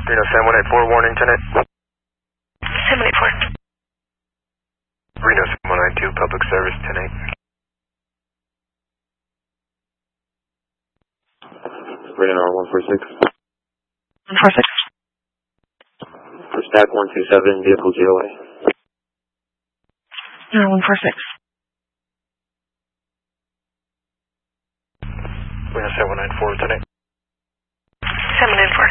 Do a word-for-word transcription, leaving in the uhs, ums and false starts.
Reno seven one eight four, warning tonight. seven eight four. Reno seven one nine two, public service tonight. Reno one four six. one four six. For stack one two seven, vehicle G O A. No, one four six. Reno seven nine four tonight. seven nine four.